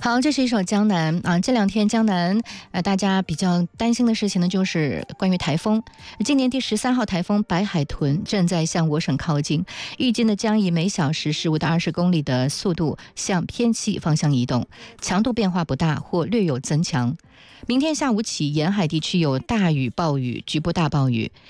好，这是一首江南啊。这两天江南大家比较担心的事情呢，就是关于台风。今年第13号台风白海豚正在向我省靠近，预计呢将以每小时15到20公里的速度向偏西方向移动，强度变化不大或略有增强。明天下午起，沿海地区有大雨、暴雨、局部大暴雨。